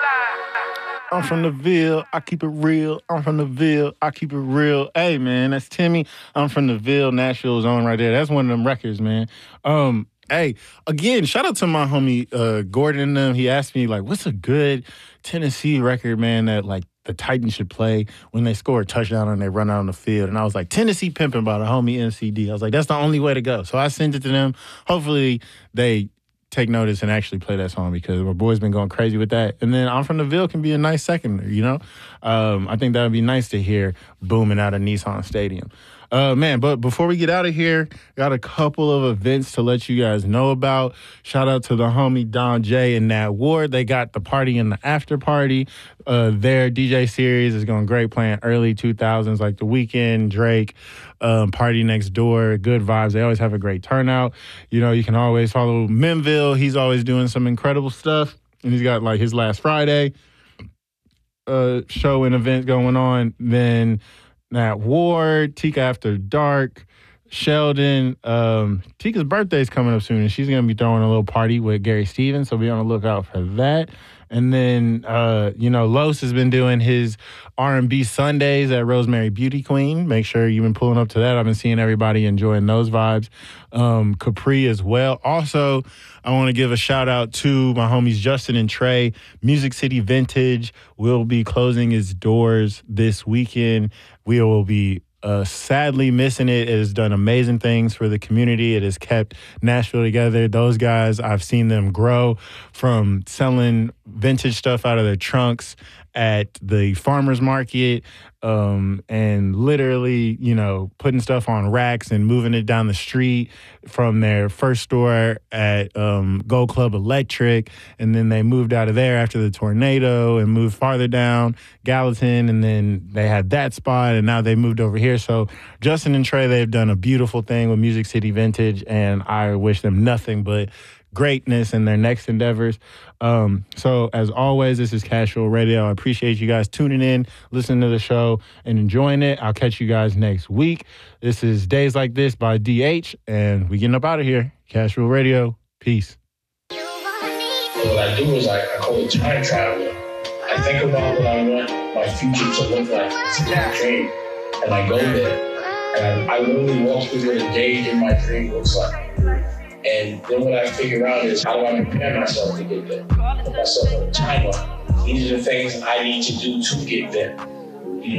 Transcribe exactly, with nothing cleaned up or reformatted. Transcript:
I'm from the Ville, I keep it real. I'm from the Ville, I keep it real. Hey, man, that's Timmy. I'm from the Ville, Nashville's own right there. That's one of them records, man. Um, hey, again, shout out to my homie uh, Gordon and them. He asked me, like, what's a good Tennessee record, man, that, like, the Titans should play when they score a touchdown and they run out on the field. And I was like, Tennessee Pimpin' by the homie N C D. I was like, that's the only way to go. So I sent it to them. Hopefully they take notice and actually play that song because my boy's been going crazy with that. And then I'm from the Ville can be a nice second, you know? Um, I think that would be nice to hear booming out of Nissan Stadium. Uh, man, but before we get out of here, got a couple of events to let you guys know about. Shout out to the homie Don J and Nat Ward. They got the party and the after party. Uh, their D J series is going great, playing early two thousands like The Weeknd, Drake, um, Party Next Door, good vibes. They always have a great turnout. You know, you can always follow Menville. He's always doing some incredible stuff. And he's got like his last Friday uh, show and event going on. Then Nat Ward, Tika After Dark, Sheldon. Um, Tika's birthday's coming up soon, and she's going to be throwing a little party with Gary Stevens, so be on the lookout for that. And then, uh, you know, Los has been doing his R and B Sundays at Rosemary Beauty Queen. Make sure you've been pulling up to that. I've been seeing everybody enjoying those vibes. Um, Capri as well. Also, I want to give a shout out to my homies Justin and Trey. Music City Vintage will be closing its doors this weekend. We will be Uh, sadly missing it. It has done amazing things for the community. It has kept Nashville together. Those guys, I've seen them grow from selling vintage stuff out of their trunks at the farmer's market um, and literally, you know, putting stuff on racks and moving it down the street from their first store at um, Gold Club Electric. And then they moved out of there after the tornado and moved farther down Gallatin. And then they had that spot and now they moved over here. So Justin and Trey, they've done a beautiful thing with Music City Vintage, and I wish them nothing but greatness in their next endeavors. Um, so as always, this is Casual Radio. I appreciate you guys tuning in, listening to the show, and enjoying it. I'll catch you guys next week. This is Days Like This by D H, and we getting up out of here. Casual Radio. Peace. What I do is I, I call it time traveling. I think about what I want my future to look like. It's my dream. And I go there. And I, I literally walk through what a day in my dream looks like. And then what I figure out is how do I prepare myself to get there? Put myself on a timer. These are the things I need to do to get there.